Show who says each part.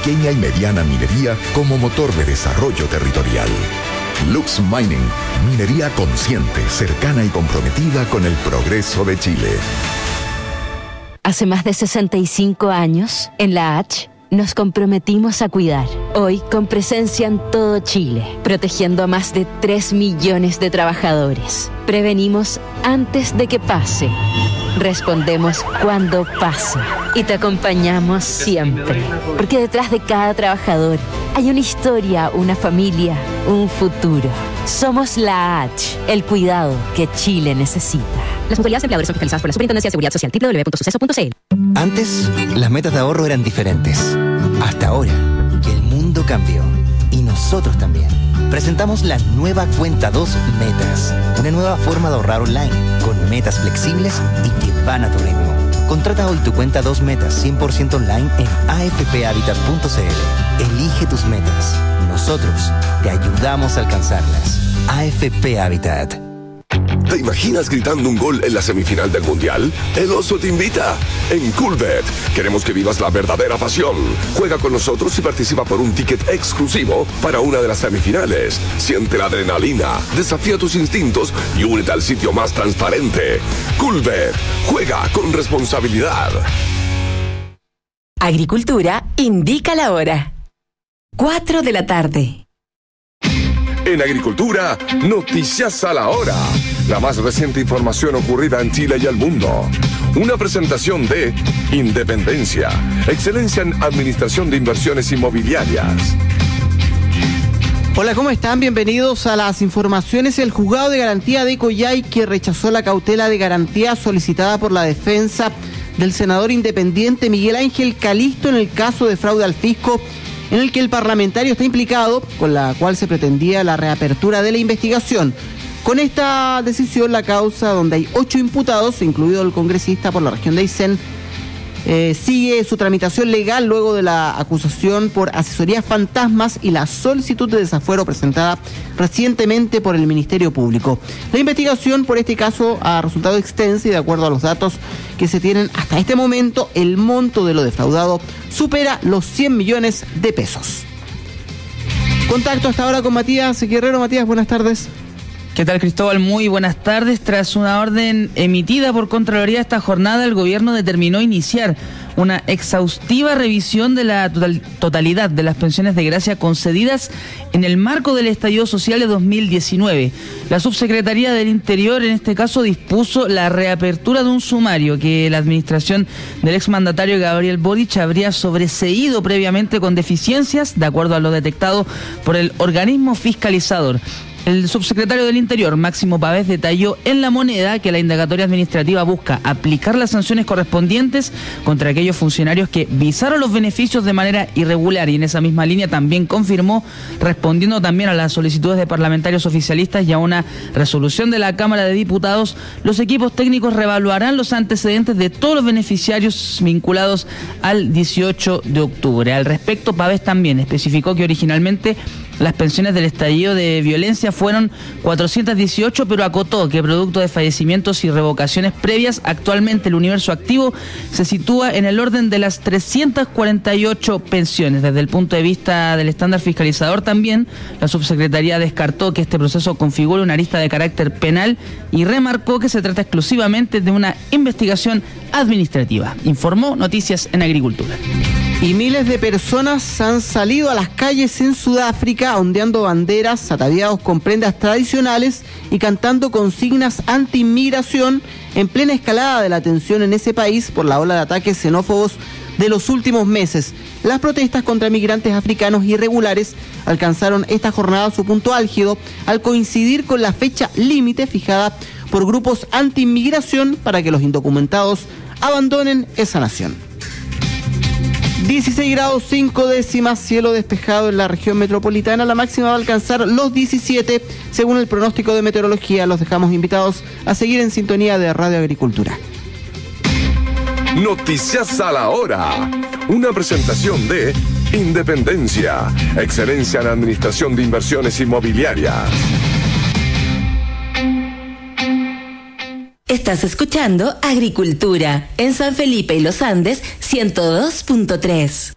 Speaker 1: pequeña y mediana minería como motor de desarrollo territorial. Lux Mining, minería consciente, cercana y comprometida con el progreso de Chile.
Speaker 2: Hace más de 65 años, en la H, nos comprometimos a cuidar. Hoy, con presencia en todo Chile, protegiendo a más de 3 millones de trabajadores. Prevenimos antes de que pase. Respondemos cuando pasa. Y te acompañamos siempre. Porque detrás de cada trabajador hay una historia, una familia, un futuro. Somos la H, el cuidado que Chile necesita. Las mutualidades empleadores son fiscalizadas por la Superintendencia de Seguridad Social. www.suceso.cl.
Speaker 3: Antes, las metas de ahorro eran diferentes. Hasta ahora, que el mundo cambió. Y nosotros también. Presentamos la nueva Cuenta 2 Metas. Una nueva forma de ahorrar online, con metas flexibles y que van a tu ritmo. Contrata hoy tu Cuenta 2 Metas 100% online en afphabitat.cl. Elige tus metas. Nosotros te ayudamos a alcanzarlas. AFP Habitat.
Speaker 4: ¿Te imaginas gritando un gol en la semifinal del Mundial? El Oso te invita. En Coolbet queremos que vivas la verdadera pasión. Juega con nosotros y participa por un ticket exclusivo para una de las semifinales. Siente la adrenalina, desafía tus instintos y únete al sitio más transparente. Coolbet. Juega con responsabilidad.
Speaker 5: Agricultura indica la hora. 4 de la tarde.
Speaker 4: En Agricultura, noticias a la hora. La más reciente información ocurrida en Chile y el mundo. Una presentación de Independencia, excelencia en administración de inversiones inmobiliarias.
Speaker 6: Hola, ¿cómo están? Bienvenidos a las informaciones. El juzgado de garantía de Coyhaique rechazó la cautela de garantía solicitada por la defensa del senador independiente Miguel Ángel Calisto en el caso de fraude al fisco, en el que el parlamentario está implicado, con la cual se pretendía la reapertura de la investigación. Con esta decisión, la causa, donde hay 8 imputados, incluido el congresista por la región de Aysén, sigue su tramitación legal luego de la acusación por asesorías fantasmas y la solicitud de desafuero presentada recientemente por el Ministerio Público. La investigación por este caso ha resultado extensa y, de acuerdo a los datos que se tienen hasta este momento, el monto de lo defraudado supera los 100 millones de pesos. Contacto hasta ahora con Matías Guerrero. Matías, buenas tardes.
Speaker 7: ¿Qué tal, Cristóbal? Muy buenas tardes. Tras una orden emitida por Contraloría esta jornada, el gobierno determinó iniciar una exhaustiva revisión de la totalidad de las pensiones de gracia concedidas en el marco del estallido social de 2019. La Subsecretaría del Interior, en este caso, dispuso la reapertura de un sumario que la administración del exmandatario Gabriel Boric habría sobreseído previamente con deficiencias, de acuerdo a lo detectado por el organismo fiscalizador. El subsecretario del Interior, Máximo Pavés, detalló en La Moneda que la indagatoria administrativa busca aplicar las sanciones correspondientes contra aquellos funcionarios que visaron los beneficios de manera irregular, y en esa misma línea también confirmó, respondiendo también a las solicitudes de parlamentarios oficialistas y a una resolución de la Cámara de Diputados, los equipos técnicos reevaluarán los antecedentes de todos los beneficiarios vinculados al 18 de octubre. Al respecto, Pavés también especificó que originalmente las pensiones del estallido de violencia fueron 418, pero acotó que producto de fallecimientos y revocaciones previas, actualmente el universo activo se sitúa en el orden de las 348 pensiones. Desde el punto de vista del estándar fiscalizador también, la subsecretaría descartó que este proceso configure una arista de carácter penal y remarcó que se trata exclusivamente de una investigación administrativa. Informó Noticias en Agricultura.
Speaker 6: Y miles de personas han salido a las calles en Sudáfrica ondeando banderas, ataviados con prendas tradicionales y cantando consignas anti-inmigración en plena escalada de la tensión en ese país por la ola de ataques xenófobos de los últimos meses. Las protestas contra migrantes africanos irregulares alcanzaron esta jornada su punto álgido al coincidir con la fecha límite fijada por grupos anti-inmigración para que los indocumentados abandonen esa nación. 16 grados 5 décimas, cielo despejado en la región metropolitana. La máxima va a alcanzar los 17, según el pronóstico de meteorología. Los dejamos invitados a seguir en sintonía de Radio Agricultura.
Speaker 4: Noticias a la hora. Una presentación de Independencia, excelencia en administración de inversiones inmobiliarias.
Speaker 5: Estás escuchando Agricultura en San Felipe y Los Andes 102.3.